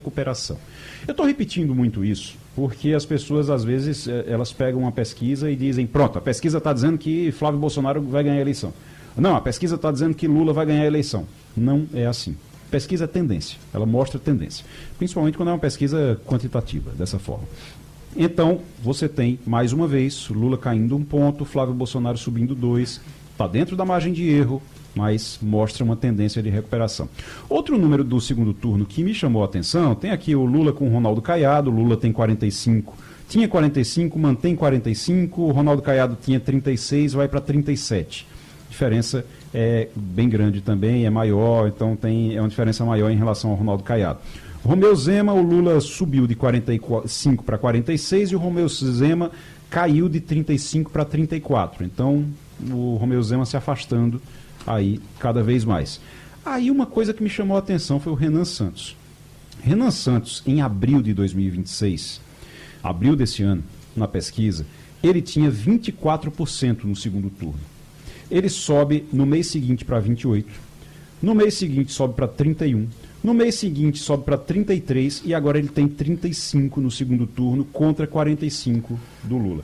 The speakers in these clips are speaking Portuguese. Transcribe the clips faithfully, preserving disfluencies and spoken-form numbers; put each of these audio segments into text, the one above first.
recuperação. Eu estou repetindo muito isso porque as pessoas, às vezes, elas pegam uma pesquisa e dizem, pronto, a pesquisa está dizendo que Flávio Bolsonaro vai ganhar a eleição. Não, a pesquisa está dizendo que Lula vai ganhar a eleição. Não é assim. Pesquisa é tendência, ela mostra tendência, principalmente quando é uma pesquisa quantitativa, dessa forma. Então, você tem, mais uma vez, Lula caindo um ponto, Flávio Bolsonaro subindo dois, está dentro da margem de erro, mas mostra uma tendência de recuperação. Outro número do segundo turno que me chamou a atenção, tem aqui o Lula com o Ronaldo Caiado, o Lula tem quarenta e cinco, tinha quarenta e cinco, mantém quarenta e cinco, o Ronaldo Caiado tinha trinta e seis, vai para trinta e sete. A diferença é bem grande também, é maior, então tem, é uma diferença maior em relação ao Ronaldo Caiado. Romeu Zema, o Lula subiu de quarenta e cinco para quarenta e seis e o Romeu Zema caiu de trinta e cinco para trinta e quatro. Então, o Romeu Zema se afastando aí cada vez mais. Aí uma coisa que me chamou a atenção foi o Renan Santos. Renan Santos, em abril de dois mil e vinte e seis, abril desse ano, na pesquisa, ele tinha vinte e quatro por cento no segundo turno. Ele sobe no mês seguinte para vinte e oito, no mês seguinte sobe para trinta e um, no mês seguinte sobe para trinta e três e agora ele tem trinta e cinco no segundo turno contra quarenta e cinco do Lula.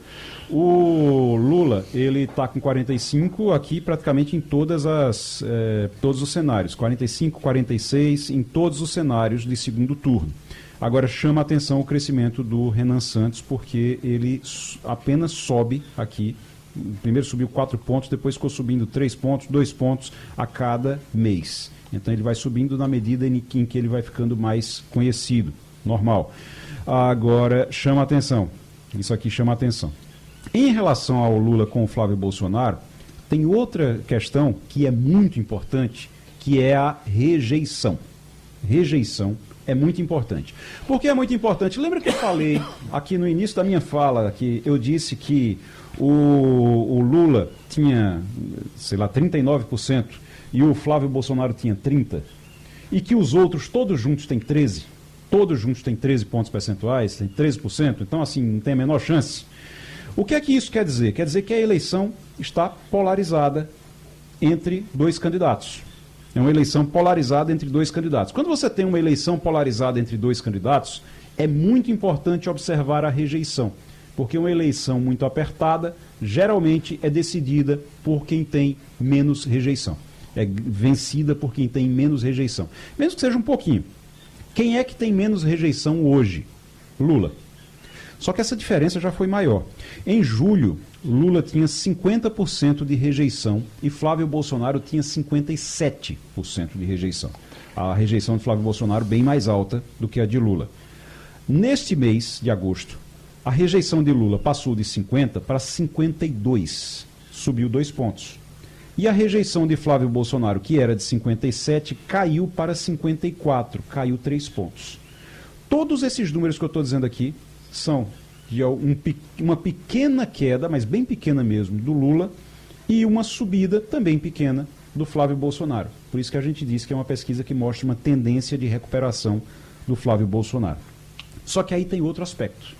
O Lula, ele está com quarenta e cinco aqui praticamente em todas as, eh, todos os cenários, quarenta e cinco, quarenta e seis em todos os cenários de segundo turno. Agora chama a atenção o crescimento do Renan Santos porque ele apenas sobe aqui. Primeiro subiu quatro pontos, depois ficou subindo três pontos, dois pontos a cada mês. Então ele vai subindo na medida em que, em que ele vai ficando mais conhecido, normal. Agora, chama a atenção, isso aqui chama a atenção. Em relação ao Lula com o Flávio Bolsonaro, tem outra questão que é muito importante, que é a rejeição. Rejeição é muito importante. Por que é muito importante? Lembra que eu falei aqui no início da minha fala, que eu disse que o, o Lula tinha, sei lá, trinta e nove por cento e o Flávio Bolsonaro tinha trinta por cento, e que os outros todos juntos têm treze por cento, todos juntos têm treze pontos percentuais, tem treze por cento, então assim, não tem a menor chance. O que é que isso quer dizer? Quer dizer que a eleição está polarizada entre dois candidatos. É uma eleição polarizada entre dois candidatos. Quando você tem uma eleição polarizada entre dois candidatos, é muito importante observar a rejeição, porque uma eleição muito apertada geralmente é decidida por quem tem menos rejeição. É vencida por quem tem menos rejeição. Mesmo que seja um pouquinho. Quem é que tem menos rejeição hoje? Lula. Só que essa diferença já foi maior. Em julho, Lula tinha cinquenta por cento de rejeição e Flávio Bolsonaro tinha cinquenta e sete por cento de rejeição. A rejeição de Flávio Bolsonaro bem mais alta do que a de Lula. Neste mês de agosto, a rejeição de Lula passou de cinquenta para cinquenta e dois, subiu dois pontos. E a rejeição de Flávio Bolsonaro, que era de cinquenta e sete, caiu para cinquenta e quatro, caiu três pontos. Todos esses números que eu estou dizendo aqui são de um, uma pequena queda, mas bem pequena mesmo, do Lula e uma subida também pequena do Flávio Bolsonaro. Por isso que a gente diz que é uma pesquisa que mostra uma tendência de recuperação do Flávio Bolsonaro. Só que aí tem outro aspecto.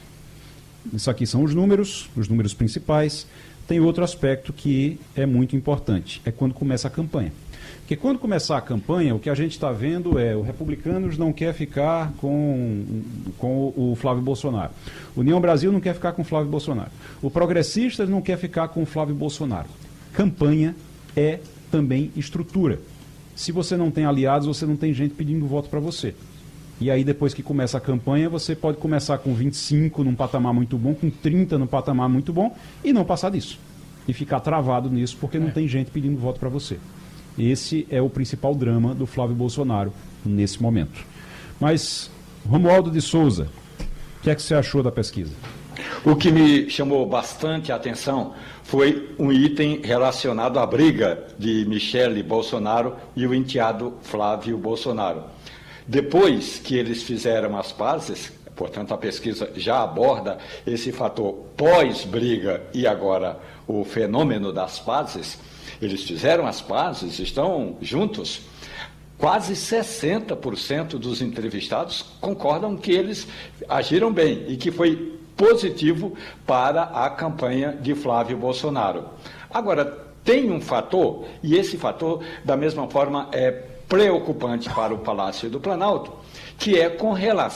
Isso aqui são os números, os números principais. Tem outro aspecto que é muito importante, é quando começa a campanha. Porque quando começar a campanha, o que a gente está vendo é o Republicanos não quer ficar com, com o Flávio Bolsonaro. União Brasil não quer ficar com o Flávio Bolsonaro. O Progressistas não quer ficar com o Flávio Bolsonaro. Campanha é também estrutura. Se você não tem aliados, você não tem gente pedindo voto para você. E aí, depois que começa a campanha, você pode começar com vinte e cinco num patamar muito bom, com trinta num patamar muito bom, e não passar disso. E ficar travado nisso, porque não tem gente pedindo voto para você. Esse é o principal drama do Flávio Bolsonaro nesse momento. Mas, Romualdo de Souza, o que é que você achou da pesquisa? O que me chamou bastante a atenção foi um item relacionado à briga de Michele Bolsonaro e o enteado Flávio Bolsonaro. Depois que eles fizeram as pazes, portanto a pesquisa já aborda esse fator pós-briga e agora o fenômeno das pazes, eles fizeram as pazes, estão juntos. Quase sessenta por cento dos entrevistados concordam que eles agiram bem e que foi positivo para a campanha de Flávio Bolsonaro. Agora, tem um fator, e esse fator, da mesma forma, é preocupante para o Palácio do Planalto, que é com relação